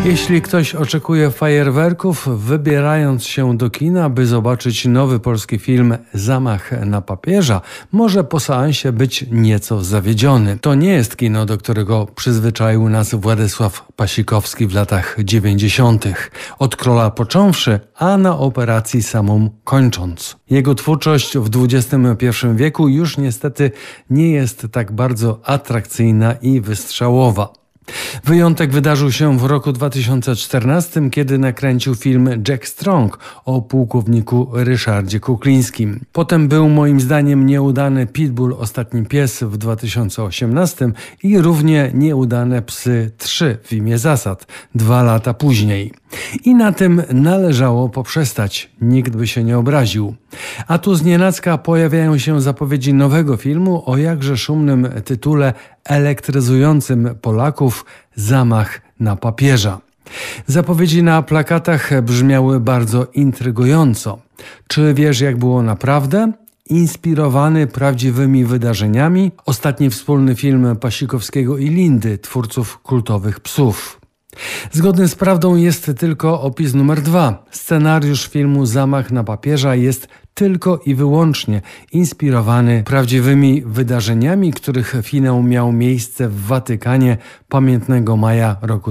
Jeśli ktoś oczekuje fajerwerków, wybierając się do kina, by zobaczyć nowy polski film Zamach na papieża, może po seansie być nieco zawiedziony. To nie jest kino, do którego przyzwyczaił nas Władysław Pasikowski w latach 90. Od Króla począwszy, a na operacji samą kończąc. Jego twórczość w XXI wieku już niestety nie jest tak bardzo atrakcyjna i wystrzałowa. Wyjątek wydarzył się w roku 2014, kiedy nakręcił film Jack Strong o pułkowniku Ryszardzie Kuklińskim. Potem był moim zdaniem nieudany Pitbull Ostatni Pies w 2018 i równie nieudane Psy 3 w imię zasad 2 lata później. I na tym należało poprzestać, nikt by się nie obraził. A tu znienacka pojawiają się zapowiedzi nowego filmu o jakże szumnym tytule elektryzującym Polaków Zamach na papieża. Zapowiedzi na plakatach brzmiały bardzo intrygująco. Czy wiesz, jak było naprawdę? Inspirowany prawdziwymi wydarzeniami, ostatni wspólny film Pasikowskiego i Lindy, twórców kultowych Psów. Zgodny z prawdą jest tylko opis numer 2. Scenariusz filmu Zamach na papieża jest tylko i wyłącznie inspirowany prawdziwymi wydarzeniami, których finał miał miejsce w Watykanie pamiętnego maja roku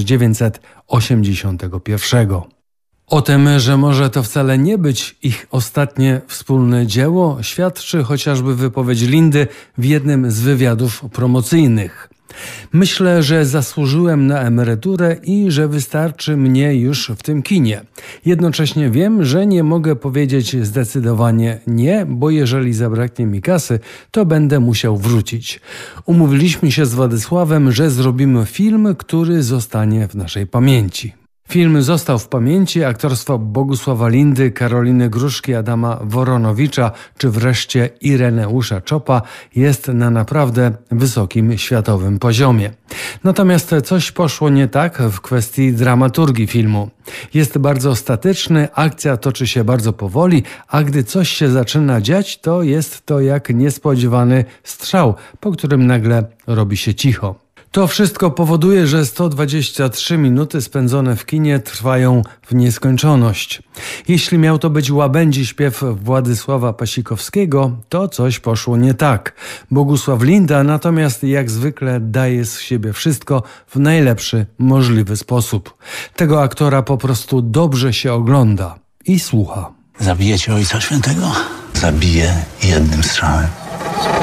1981. O tym, że może to wcale nie być ich ostatnie wspólne dzieło, świadczy chociażby wypowiedź Lindy w jednym z wywiadów promocyjnych. Myślę, że zasłużyłem na emeryturę i że wystarczy mnie już w tym kinie. Jednocześnie wiem, że nie mogę powiedzieć zdecydowanie nie, bo jeżeli zabraknie mi kasy, to będę musiał wrócić. Umówiliśmy się z Władysławem, że zrobimy film, który zostanie w naszej pamięci. Film został w pamięci, aktorstwo Bogusława Lindy, Karoliny Gruszki, Adama Woronowicza czy wreszcie Ireneusza Czopa jest na naprawdę wysokim światowym poziomie. Natomiast coś poszło nie tak w kwestii dramaturgii filmu. Jest bardzo statyczny, akcja toczy się bardzo powoli, a gdy coś się zaczyna dziać, to jest to jak niespodziewany strzał, po którym nagle robi się cicho. To wszystko powoduje, że 123 minuty spędzone w kinie trwają w nieskończoność. Jeśli miał to być łabędzi śpiew Władysława Pasikowskiego, to coś poszło nie tak. Bogusław Linda natomiast jak zwykle daje z siebie wszystko w najlepszy możliwy sposób. Tego aktora po prostu dobrze się ogląda i słucha. Zabijecie Ojca Świętego? Zabiję jednym strzałem.